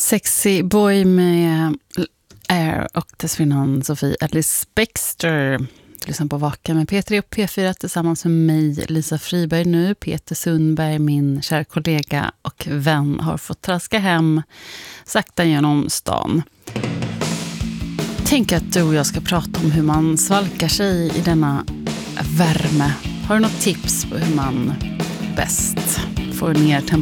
Sexy Boy med Air och dessförinnan Sofie Alice Bextor. Du lyssnar på Vaka med P3 och P4 tillsammans med mig, Lisa Friberg nu. Peter Sundberg, min kära kollega och vän, har fått traska hem sakta genom stan. Tänk att du och jag ska prata om hur man svalkar sig i denna värme. Har du något tips på hur man bäst får ner temperaturen